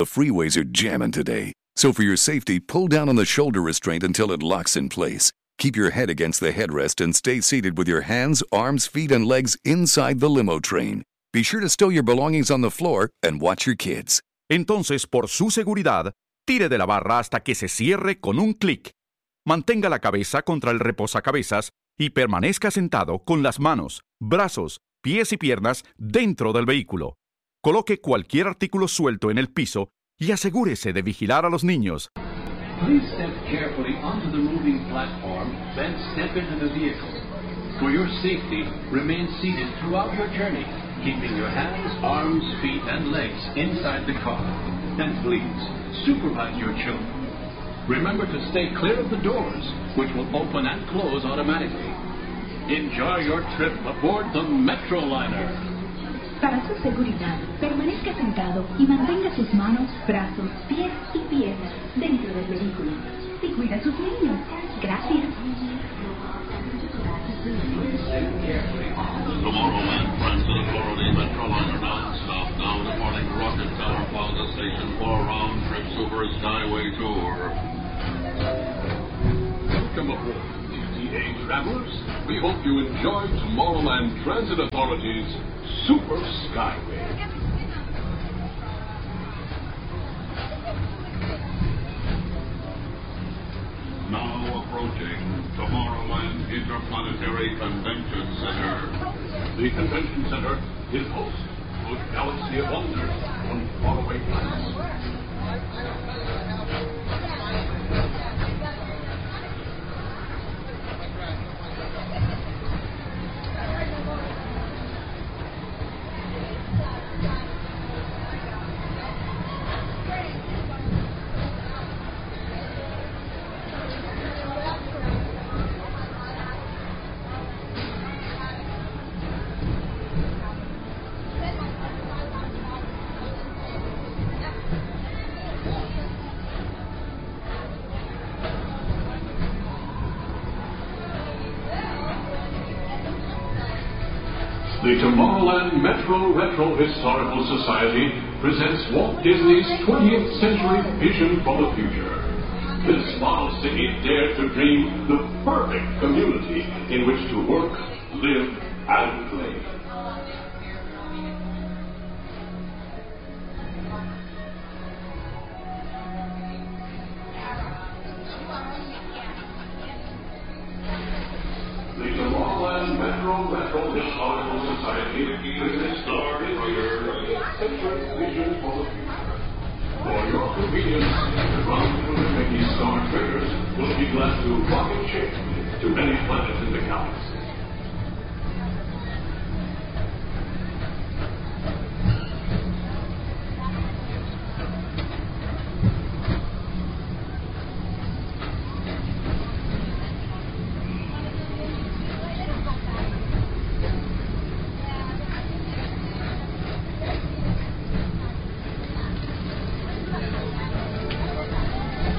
freeways are jamming today. So for your safety, pull down on the shoulder restraint until it locks in place. Keep your head against the headrest and stay seated with your hands, arms, feet, and legs inside the limo train. Be sure to stow your belongings on the floor and watch your kids. Entonces, por su seguridad, tire de la barra hasta que se cierre con un clic. Mantenga la cabeza contra el reposacabezas y permanezca sentado con las manos, brazos, pies y piernas dentro del vehículo. Coloque cualquier artículo suelto en el piso y asegúrese de vigilar a los niños. Please step carefully onto the moving platform, then step into the vehicle. For your safety, remain seated throughout your journey, keeping your hands, arms, feet, and legs inside the car. And please, supervise your children. Remember to stay clear of the doors, which will open and close automatically. Enjoy your trip aboard the Metroliner. Para su seguridad, permanezca sentado y mantenga sus manos, brazos, pies y piernas dentro del vehículo. Y cuida a sus niños. Gracias. Tomorrowland Transit Authority Metroliner non-stop now departing Rocket Tower Plaza Station for a round-trip Super Skyway tour. Welcome aboard, DTA travelers. We hope you enjoy Tomorrowland Transit Authority's Super Skyway. Now approaching Tomorrowland Interplanetary Convention Center. The convention center is host to a galaxy of wonders on faraway planets. The Tomorrowland Metro Retro Historical Society presents Walt Disney's 20th century vision for the future. This model city dared to dream the perfect community in which to work, live, and play. The Tomorrowland Metro Retro Historical Society presents the century vision for the future. For your convenience, the ground crew and Mickey Star Traders will be glad to rocket ship to many planets in the galaxy.